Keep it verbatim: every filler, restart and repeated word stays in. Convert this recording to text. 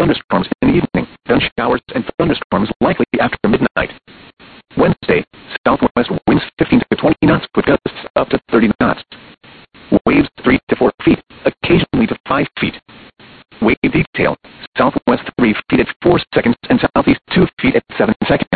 thunderstorms in the evening, then showers and thunderstorms likely after midnight. Wednesday, southwest winds fifteen to twenty knots with gusts up to thirty knots. Waves three to four feet, occasionally to five feet. Wave detail, southwest three feet at four seconds and southeast two feet at seven seconds.